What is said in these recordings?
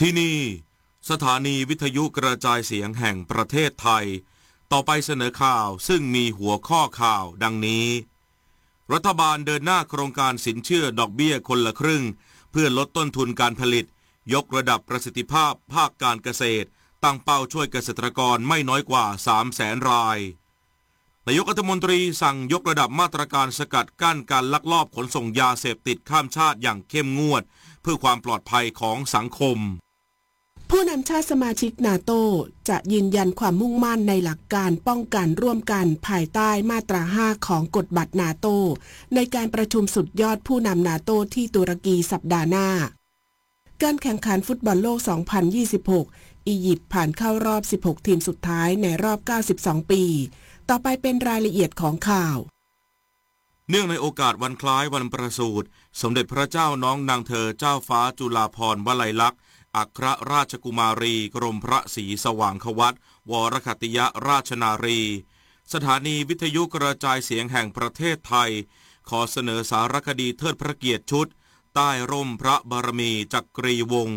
ที่นี่สถานีวิทยุกระจายเสียงแห่งประเทศไทยต่อไปเสนอข่าวซึ่งมีหัวข้อข่าวดังนี้รัฐบาลเดินหน้าโครงการสินเชื่อดอกเบี้ยคนละครึ่งเพื่อลดต้นทุนการผลิตยกระดับประสิทธิภาพภาคการเกษตรตั้งเป้าช่วยเกษตรกรไม่น้อยกว่า 300,000 รายนายกรัฐมนตรีสั่งยกระดับมาตรการสกัดกั้นการลักลอบขนส่งยาเสพติดข้ามชาติอย่างเข้มงวดเพื่อความปลอดภัยของสังคมผู้นำชาติสมาชิกนาโตจะยืนยันความมุ่งมั่นในหลักการป้องกันร่วมกันภายใต้มาตรา 5 ของกฎบัตรนาโตในการประชุมสุดยอดผู้นำนาโตที่ตุรกีสัปดาห์หน้าการแข่งขันฟุตบอลโลก 2026 อียิปต์ผ่านเข้ารอบ 16 ทีมสุดท้ายในรอบ 92 ปีต่อไปเป็นรายละเอียดของข่าวเนื่องในโอกาสวันคล้ายวันประสูติสมเด็จพระเจ้าน้องนางเธอเจ้าฟ้าจุฬาภรณ์วลัยลักษณ์อัครราชกุมารีกรมพระศรีสว่างควัตรวรคัตติยราชนารีสถานีวิทยุกระจายเสียงแห่งประเทศไทยขอเสนอสารคดีเทิดพระเกียรติชุดใต้ร่มพระบารมีจักรีวงศ์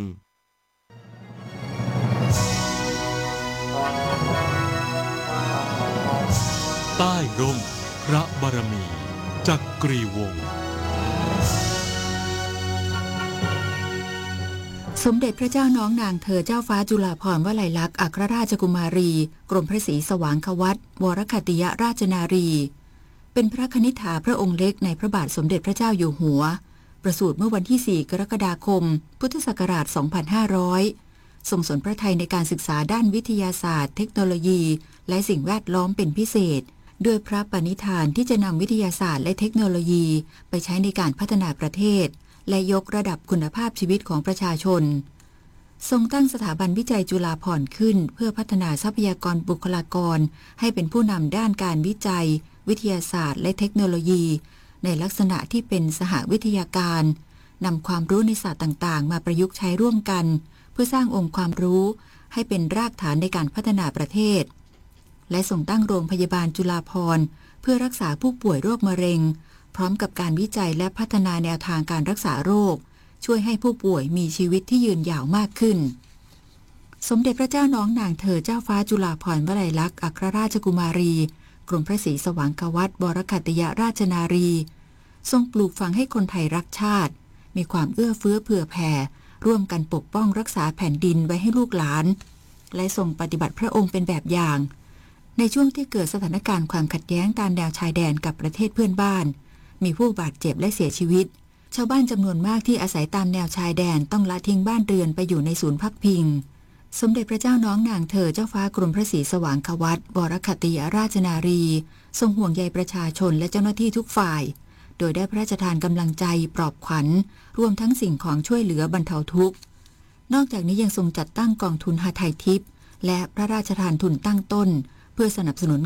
ใต้ร่มพระบารมีจักรีวงศ์สมเด็จพระเจ้าน้องนางเธอเจ้าฟ้าจุฬาภรณ์วลัยลักษณ์อัครราชกุมารีกรมพระศรีสว่างควัตรวรคัตติยราชนารีเป็นพระคณิษฐาพระองค์เล็กในพระบาทสมเด็จพระเจ้าอยู่หัวประสูติเมื่อวันที่ 4 กรกฎาคม พุทธศักราช 2500 ทรงสนพระทัยในการศึกษาด้านวิทยาศาสตร์เทคโนโลยีและสิ่งแวดล้อมเป็นพิเศษด้วยพระปณิธานที่จะนำวิทยาศาสตร์และเทคโนโลยีไปใช้ในการพัฒนาประเทศและยกระดับคุณภาพชีวิตของประชาชนทรงตั้งสถาบันวิจัยจุฬาภรณ์ขึ้นเพื่อพัฒนาทรัพยากรบุคลากรให้เป็นผู้นำด้านการวิจัยวิทยาศาสตร์และเทคโนโลยีในลักษณะที่เป็นสหวิทยาการนำความรู้ในศาสตร์ต่างๆมาประยุกต์ใช้ร่วมกันเพื่อสร้างองค์ความรู้ให้เป็นรากฐานในการพัฒนาประเทศและส่งตั้งโรงพยาบาลจุฬาภรณ์เพื่อรักษาผู้ป่วยโรคมะเร็งพร้อมกับการวิจัยและพัฒนาแนวทางการรักษาโรคช่วยให้ผู้ป่วยมีชีวิตที่ยืนยาวมากขึ้นสมเด็จพระเจ้าน้องนางเธอเจ้าฟ้าจุฬาภรณ์วลัยลักษณ์อัครราชกุมารีกรมพระศรีสว่างควัตรวรคัตติยราชนารีทรงปลูกฝังให้คนไทยรักชาติมีความเอื้อเฟื้อเผื่อแผ่ร่วมกันปกป้องรักษาแผ่นดินไว้ให้ลูกหลานและทรงปฏิบัติพระองค์เป็นแบบอย่างในช่วงที่เกิดสถานการณ์ความขัดแย้งตามแนวชายแดนกับประเทศเพื่อนบ้านมีผู้บาดเจ็บและเสียชีวิตชาวบ้านจำนวนมากที่อาศัยตามแนวชายแดนต้องละทิ้งบ้านเรือนไปอยู่ในศูนย์พักพิงสมเด็จพระเจ้าน้องนางเธอเจ้าฟ้ากรมพระศรีสว่างควัตรวรคัตติยราชนารีทรงห่วงใยประชาชนและเจ้าหน้าที่ทุกฝ่ายโดยได้พระราชทานกำลังใจปลอบขวัญรวมทั้งสิ่งของช่วยเหลือบรรเทาทุกข์นอกจากนี้ยังทรงจัดตั้งกองทุนหทัยทิพย์และพระราชทานทุนตั้งต้นเพื่อสนับสนุน